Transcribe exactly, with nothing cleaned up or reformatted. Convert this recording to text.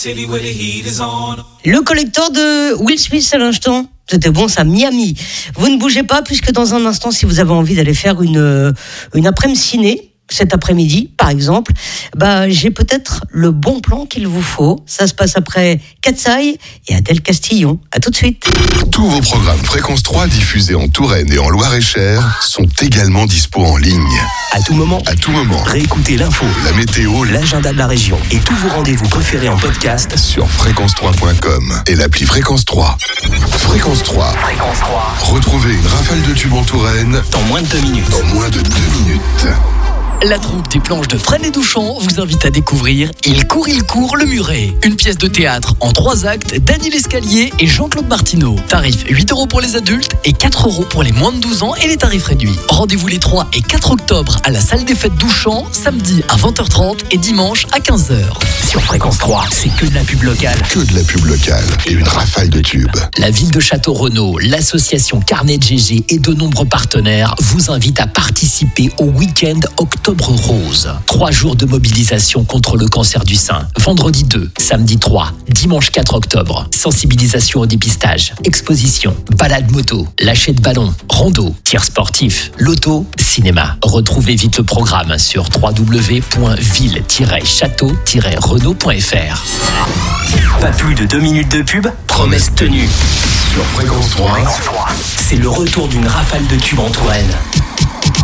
Le collecteur de Will Smith à l'instant. C'était bon, ça, Miami. Vous ne bougez pas, puisque dans un instant, si vous avez envie d'aller faire une, une après-midi ciné, cet après-midi, par exemple, bah, j'ai peut-être le bon plan qu'il vous faut. Ça se passe après Katsai et Adèle Castillon. À tout de suite. Tous vos programmes Fréquence trois diffusés en Touraine et en Loir-et-Cher sont également dispo en ligne. À tout moment, À tout moment, réécoutez l'info, la météo, l'agenda de la région et tous vos rendez-vous préférés en podcast sur fréquence trois point com et l'appli Fréquence trois. Fréquence trois. Fréquence trois. Retrouvez une rafale de tubes en Touraine dans moins de deux minutes. dans moins de deux minutes. La troupe des planches de Fresnes et Douchan vous invite à découvrir Il court, il court, le muret. Une pièce de théâtre en trois actes d'Annie Lescalier et Jean-Claude Martineau. Tarif huit euros pour les adultes et quatre euros pour les moins de douze ans et les tarifs réduits. Rendez-vous les trois et quatre octobre à la salle des fêtes Douchan, samedi à vingt heures trente et dimanche à quinze heures. Sur Fréquence trois, c'est que de la pub locale. Que de la pub locale et une rafale de tubes. La ville de Château-Renaud, l'association Carnet de G G et de nombreux partenaires vous invitent à participer au week-end Octobre Rose. Trois jours de mobilisation contre le cancer du sein. Vendredi deux, samedi trois, dimanche quatre octobre. Sensibilisation au dépistage, exposition, balade moto, lâcher de ballon, rando, tir sportif, loto, cinéma. Retrouvez vite le programme sur w w w point ville tiret château tiret renault point f r. Pas plus de deux minutes de pub, promesse tenue. Sur Fréquence trois, C'est le retour d'une rafale de tubes en Touraine.